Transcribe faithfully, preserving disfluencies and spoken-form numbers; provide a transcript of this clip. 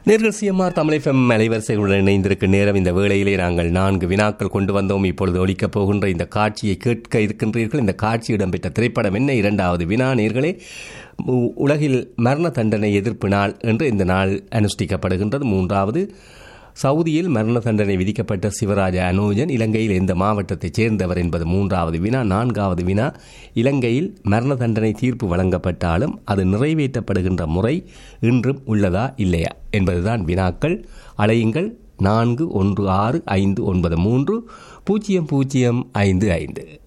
நேர்கள் CMR Tamil FM அலைவரிசைகளுடன் இணைந்திருக்க நேரம். இந்த வேளையிலே நாங்கள் நான்கு வினாக்கள் கொண்டு வந்தோம். இப்பொழுது ஒலிக்கப் போகின்ற இந்த காட்சியை கேட்க இருக்கின்றீர்கள். இந்த காட்சி இடம்பெற்ற திரைப்படம் என்ன? இரண்டாவது வினா நேர்களே, உலகில் மரண தண்டனை எதிர்ப்பு நாள் என்று இந்த நாள் அனுஷ்டிக்கப்படுகின்றது. மூன்றாவது, சவுதியில் மரண தண்டனை விதிக்கப்பட்ட சிவராஜ அனோஜன் இலங்கையில் எந்த மாவட்டத்தைச் சேர்ந்தவர் என்பது மூன்றாவது வினா. நான்காவது வினா, இலங்கையில் மரண தண்டனை தீர்ப்பு வழங்கப்பட்டாலும் அது நிறைவேற்றப்படுகின்ற முறை இன்றும் உள்ளதா இல்லையா என்பதுதான் வினாக்கள். அழையுங்கள் நான்கு ஒன்று ஆறு ஐந்து ஒன்பது மூன்று பூஜ்ஜியம் பூஜ்ஜியம் ஐந்து ஐந்து.